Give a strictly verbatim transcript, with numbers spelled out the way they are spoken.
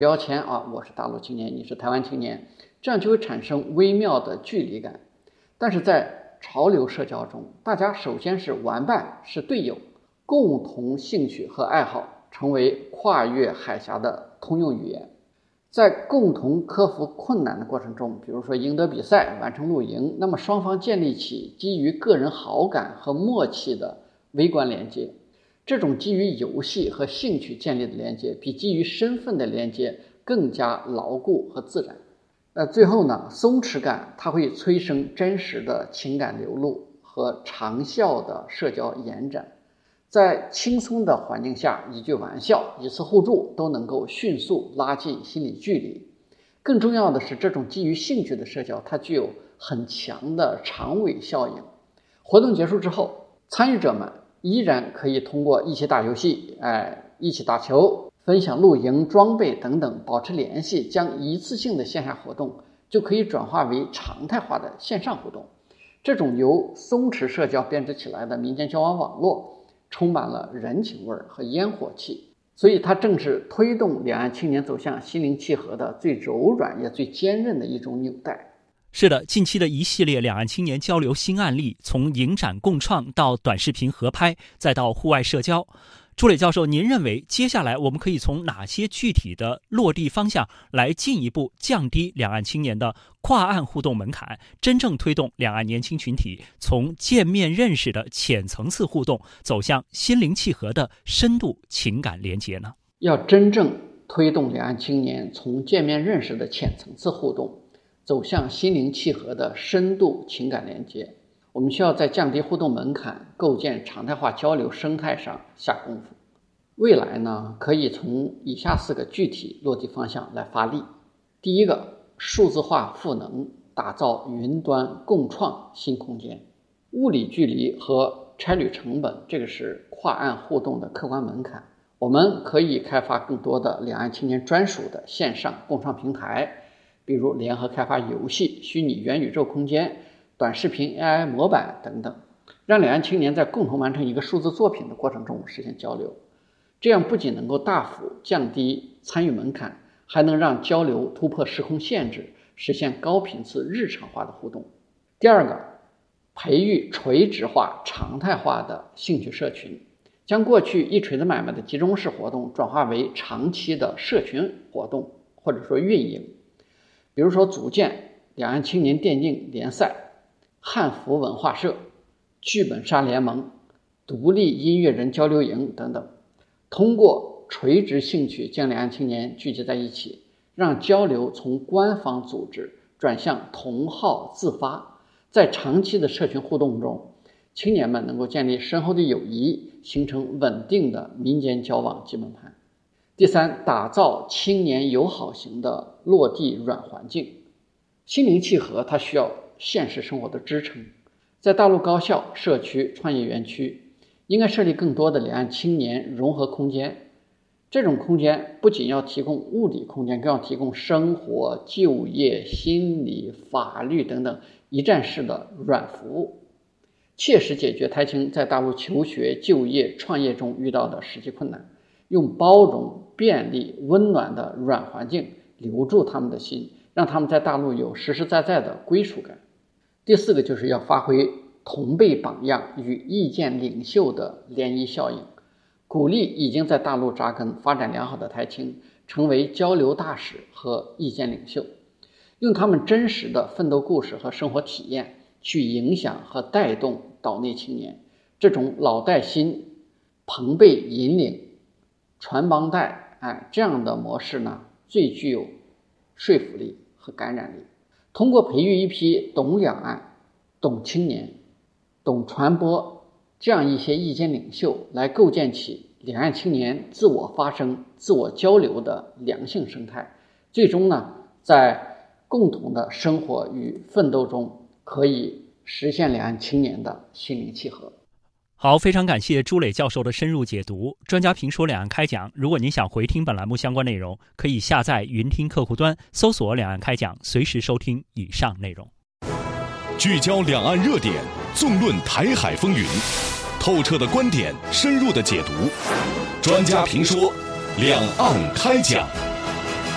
标签啊，我是大陆青年，你是台湾青年，这样就会产生微妙的距离感。但是在潮流社交中，大家首先是玩伴，是队友，共同兴趣和爱好成为跨越海峡的通用语言。在共同克服困难的过程中，比如说赢得比赛、完成露营，那么双方建立起基于个人好感和默契的微观连接。这种基于游戏和兴趣建立的连接，比基于身份的连接更加牢固和自然。那最后呢，松弛感它会催生真实的情感流露和长效的社交延展。在轻松的环境下，一句玩笑、一次互助都能够迅速拉近心理距离。更重要的是，这种基于兴趣的社交，它具有很强的长尾效应。活动结束之后，参与者们依然可以通过一起打游戏、哎，一起打球、分享露营装备等等保持联系，将一次性的线下活动就可以转化为常态化的线上活动。这种由松弛社交编织起来的民间交往网络充满了人情味和烟火气，所以它正是推动两岸青年走向心灵契合的最柔软也最坚韧的一种纽带。 是的，近期的一系列两岸青年交流新案例，从影展共创到短视频合拍，再到户外社交。朱磊教授，您认为接下来我们可以从哪些具体的落地方向来进一步降低两岸青年的跨岸互动门槛，真正推动两岸年轻群体从见面认识的浅层次互动走向心灵契合的深度情感连结呢？ 要真正推动两岸青年从见面认识的浅层次互动走向心灵契合的深度情感连接，我们需要在降低互动门槛、构建常态化交流生态上下功夫。未来呢，可以从以下四个具体落地方向来发力。第一个，数字化赋能，打造云端共创新空间。物理距离和差旅成本，这个是跨岸互动的客观门槛。我们可以开发更多的两岸青年专属的线上共创平台，比如联合开发游戏、虚拟元宇宙空间、短视频 A I 模板等等，让两岸青年在共同完成一个数字作品的过程中实现交流。这样不仅能够大幅降低参与门槛，还能让交流突破时空限制，实现高频次日常化的互动。第二个，培育垂直化、常态化的兴趣社群，将过去一锤子买卖的集中式活动转化为长期的社群活动，或者说运营。比如说组建两岸青年电竞联赛、汉服文化社、剧本杀联盟、独立音乐人交流营等等，通过垂直兴趣将两岸青年聚集在一起，让交流从官方组织转向同好自发。在长期的社群互动中，青年们能够建立深厚的友谊，形成稳定的民间交往基本盘。第三，打造青年友好型的落地软环境。心灵契合它需要现实生活的支撑，在大陆高校、社区、创业园区应该设立更多的两岸青年融合空间。这种空间不仅要提供物理空间，更要提供生活、就业、心理、法律等等一站式的软服务，切实解决台青在大陆求学、就业、创业中遇到的实际困难，用包容、便利、温暖的软环境留住他们的心，让他们在大陆有实实在在的归属感。第四个就是要发挥同辈榜样与意见领袖的涟漪效应，鼓励已经在大陆扎根发展良好的台青成为交流大使和意见领袖，用他们真实的奋斗故事和生活体验去影响和带动岛内青年。这种老带新、朋辈引领、传帮带，哎，这样的模式呢，最具有说服力和感染力。通过培育一批懂两岸、懂青年、懂传播这样一些意见领袖，来构建起两岸青年自我发声、自我交流的良性生态，最终呢，在共同的生活与奋斗中，可以实现两岸青年的心灵契合。 好，非常感谢朱磊教授的深入解读。专家评说两岸开讲，如果您想回听本栏目相关内容，可以下载云听客户端，搜索两岸开讲，随时收听以上内容。 聚焦两岸热点，纵论台海风云，透彻的观点，深入的解读。专家评说两岸开讲。